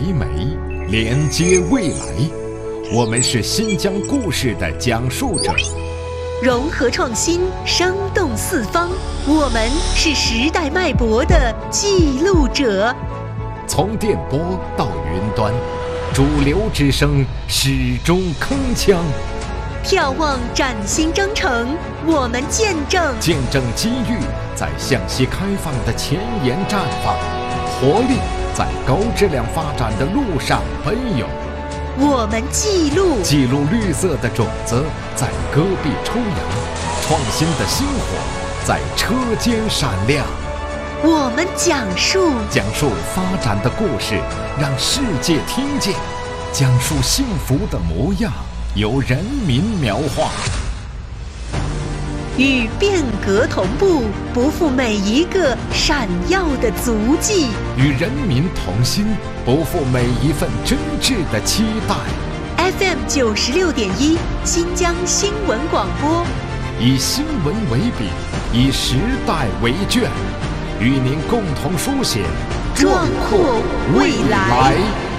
美，连接未来。我们是新疆故事的讲述者， 融合创新，生动四方。我们是时代脉搏的记录者。 从电波到云端，主流之声始终铿锵。 眺望崭新征程，我们见证机遇在向西开放的前沿绽放，活力在高质量发展的路上奔涌。 我们记录绿色的种子在戈壁抽芽，创新的星火在车间闪亮。 我们讲述发展的故事，让世界听见；讲述幸福的模样，由人民描画。 与变革同步，不负每一个闪耀的足迹； 与人民同心，不负每一份真挚的期待。 FM 96.1新疆新闻广播， 以新闻为笔，以时代为卷，与您共同书写壮阔未来。